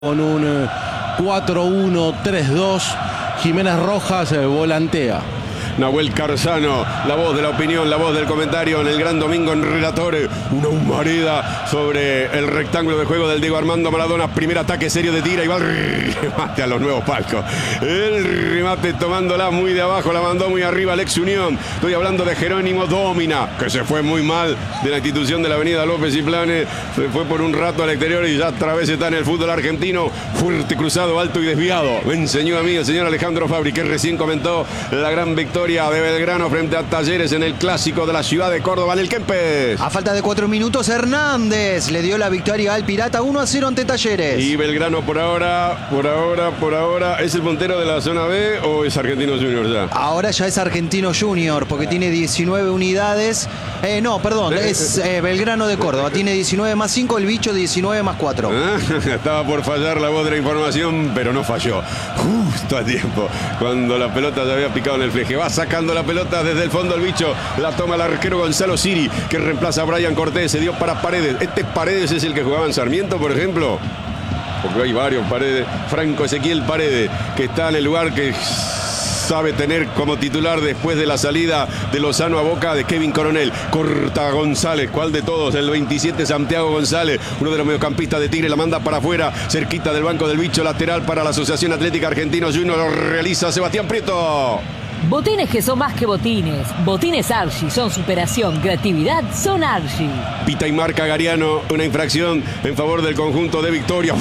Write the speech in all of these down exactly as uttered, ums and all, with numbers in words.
Con un cuatro uno tres dos, Jiménez Rojas eh, volantea. Nahuel Carzano, la voz de la opinión, la voz del comentario en el Gran Domingo en Relatore. Una humareda sobre el rectángulo de juego del Diego Armando Maradona. Primer ataque serio de Tira y va el remate a los nuevos palcos. El remate tomándola muy de abajo, la mandó muy arriba Alex Unión. Estoy hablando de Jerónimo Domina, que se fue muy mal de la institución de la avenida López y Planes. Se fue por un rato al exterior y ya otra vez está en el fútbol argentino. Fuerte, cruzado, alto y desviado. Me enseñó a mí el señor Alejandro Fabri, que recién comentó la gran victoria de Belgrano frente a Talleres en el clásico de la ciudad de Córdoba en el Kempes. A falta de cuatro minutos, Hernández le dio la victoria al Pirata uno a cero ante Talleres. Y Belgrano por ahora, por ahora, por ahora, ¿es el puntero de la zona B o es Argentino Junior ya? Ahora ya es Argentino Junior porque tiene diecinueve unidades. Eh, no, perdón, es eh, Belgrano de Córdoba. Tiene diecinueve más cinco, el bicho diecinueve más cuatro. Ah, estaba por fallar la voz de la información, pero no falló. Justo a tiempo, cuando la pelota ya había picado en el fleje. Va sacando la pelota desde el fondo el bicho. La toma el arquero Gonzalo Siri, que reemplaza a Brian Cortés. Se dio para Paredes. Este Paredes es el que jugaba en Sarmiento, por ejemplo. Porque hay varios Paredes. Franco Ezequiel Paredes, que está en el lugar que sabe tener como titular después de la salida de Lozano a Boca de Kevin Coronel. Corta González, ¿cuál de todos? El veintisiete, Santiago González, uno de los mediocampistas de Tigre, la manda para afuera, cerquita del banco del bicho, lateral para la Asociación Atlética Argentino Junior, lo realiza Sebastián Prieto. Botines que son más que botines. Botines Archie son superación, creatividad, son Archie. Pita y marca Gariano, una infracción en favor del conjunto de Victoria.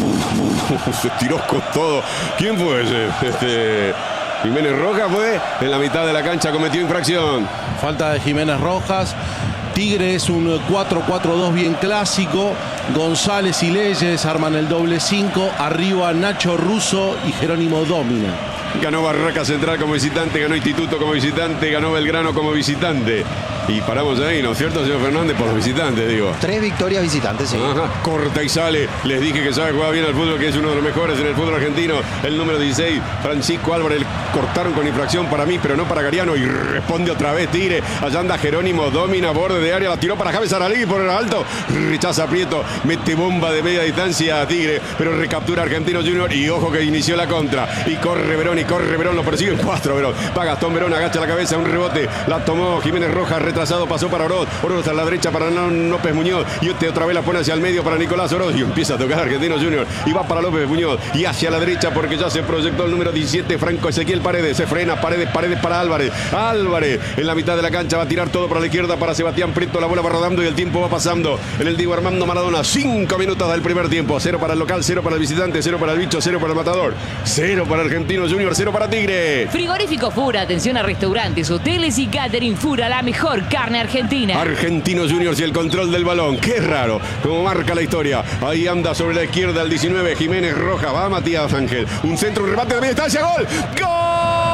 Se tiró con todo. ¿Quién fue ese? Este... Jiménez Rojas fue, en la mitad de la cancha cometió infracción. Falta de Jiménez Rojas. Tigre es un cuatro cuatro dos bien clásico. González y Leyes arman el doble cinco. Arriba Nacho Russo y Jerónimo Domina. Ganó Barraca Central como visitante, ganó Instituto como visitante, ganó Belgrano como visitante. Y paramos ahí, ¿no es cierto, señor Fernández? Por los visitantes, digo. Tres victorias visitantes, sí. Ajá, corta y sale. Les dije que sabe jugar bien al fútbol, que es uno de los mejores en el fútbol argentino. El número dieciséis, Francisco Álvarez. Cortaron con infracción para mí, pero no para Gariano. Y responde otra vez Tigre. Allá anda Jerónimo, domina, borde de área. La tiró para Javes Aralegui por el alto. Rechaza Prieto. Mete bomba de media distancia a Tigre. Pero recaptura Argentino Junior. Y ojo que inició la contra. Y corre Verón, y corre Verón. Lo persiguen cuatro Verón. Va Gastón Verón, agacha la cabeza. Un rebote. La tomó Jiménez Rojas. Retrasado, pasó para Oroz. Oroz a la derecha para López Muñoz. Y este otra vez la pone hacia el medio para Nicolás Oroz. Y empieza a tocar Argentino Junior. Y va para López Muñoz. Y hacia la derecha porque ya se proyectó el número diecisiete, Franco Ezequiel Paredes. Se frena Paredes, Paredes para Álvarez. Álvarez en la mitad de la cancha va a tirar todo para la izquierda para Sebastián Prieto. La bola va rodando y el tiempo va pasando. En el Diego Armando Maradona. Cinco minutos del primer tiempo. Cero para el local, cero para el visitante, cero para el bicho, cero para el matador. Cero para Argentino Junior, cero para Tigre. Frigorífico Fura, atención a restaurantes, hoteles y catering Fura, la mejor carne argentina. Argentino Junior y el control del balón. Qué raro, como marca la historia. Ahí anda sobre la izquierda el diecinueve, Jiménez Rojas. Va Matías Ángel. Un centro, un remate de media distancia. ¡Gol! ¡Gol!